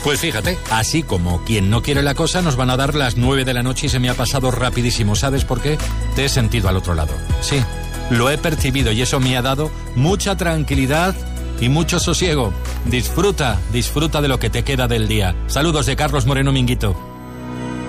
Pues fíjate, así como quien no quiere la cosa, nos van a dar las 9 de la noche y se me ha pasado rapidísimo. ¿Sabes por qué? Te he sentido al otro lado. Sí, lo he percibido y eso me ha dado mucha tranquilidad y mucho sosiego. Disfruta de lo que te queda del día. Saludos de Carlos Moreno Minguito.